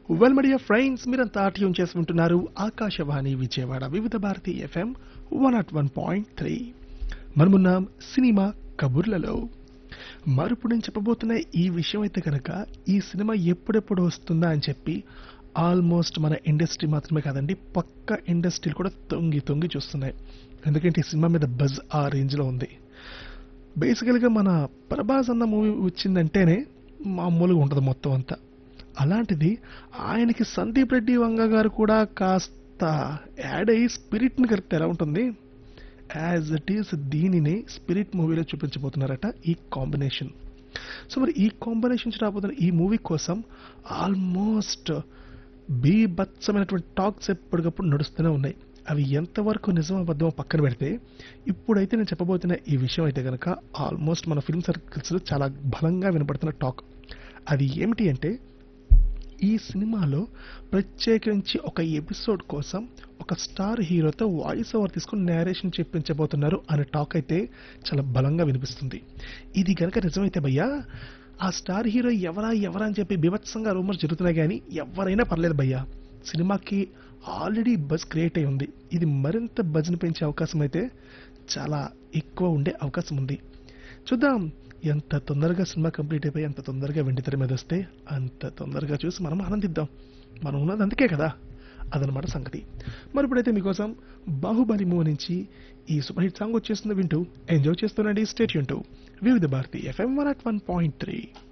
Well my dear friends, మీరంతా tune చేసి ఉంటున్నారు ఆకాశవాణి విజయవాడ వివిధ భారతి ఎఫ్ఎం 101.3. మనమున్నాం సినిమా కబుర్లలో. మరిప్పుడు నేను చెప్పబోతున్న ఈ విషయం అయితే కనుక ఈ సినిమా ఎప్పుడెప్పుడు వస్తుందా అని చెప్పి ఆల్మోస్ట్ మన ఇండస్ట్రీ మాత్రమే కాదండి, పక్క ఇండస్ట్రీలు కూడా తొంగి తొంగి చూస్తున్నాయి. ఎందుకంటే ఈ సినిమా మీద బజ్ ఆ రేంజ్లో ఉంది. బేసికల్గా మన ప్రభాస్ అన్న మూవీ వచ్చిందంటేనే మామూలుగా ఉంటుంది మొత్తం అంతా. అలాంటిది ఆయనకి సందీప్ రెడ్డి వంగ గారు కూడా కాస్త యాడ్ అయ్యి స్పిరిట్ని కలిపితే ఎలా ఉంటుంది, యాజ్ ఇట్ ఈస్ దీనిని స్పిరిట్ మూవీలో చూపించబోతున్నారట ఈ కాంబినేషన్. సో మరి ఈ కాంబినేషన్ రాబోతున్న ఈ మూవీ కోసం ఆల్మోస్ట్ బీభత్సమైనటువంటి టాక్స్ ఎప్పటికప్పుడు నడుస్తూనే ఉన్నాయి. అవి ఎంతవరకు నిజం అబద్ధం పక్కన పెడితే ఇప్పుడైతే నేను చెప్పబోతున్న ఈ విషయం అయితే కనుక ఆల్మోస్ట్ మన ఫిల్మ్ సర్కిల్స్లో చాలా బలంగా వినపడుతున్న టాక్. అది ఏమిటి అంటే, ఈ సినిమాలో ప్రత్యేకించి ఒక ఎపిసోడ్ కోసం ఒక స్టార్ హీరోతో వాయిస్ ఓవర్ తీసుకుని నేరేషన్ చెప్పించబోతున్నారు అనే టాక్ అయితే చాలా బలంగా వినిపిస్తుంది. ఇది కనుక నిజమైతే భయ్యా, ఆ స్టార్ హీరో ఎవరా అని చెప్పి బీభత్సంగా రూమర్స్ జరుగుతున్నాయి, కానీ ఎవరైనా పర్లేదు భయ్యా, సినిమాకి ఆల్రెడీ బజ్ క్రియేట్ అయి ఉంది. ఇది మరింత బజ్ని పెంచే అవకాశం అయితే చాలా ఎక్కువ ఉండే అవకాశం ఉంది. చూద్దాం, ఎంత తొందరగా సినిమా కంప్లీట్ అయిపోయి ఎంత తొందరగా వెండితెర మీద వస్తే అంత తొందరగా చూసి మనం ఆనందిద్దాం. మనం ఉన్నది అందుకే కదా, అదనమాట సంగతి. మరి ఇప్పుడైతే మీకోసం బాహుబలి మూవీ నుంచి ఈ సూపర్ హిట్ సాంగ్ వచ్చేస్తుంది, వింటూ ఎంజాయ్ చేస్తుండండి. స్టే ట్యూన్ టు వివిధ భారతి ఎఫ్ఎం 101.3.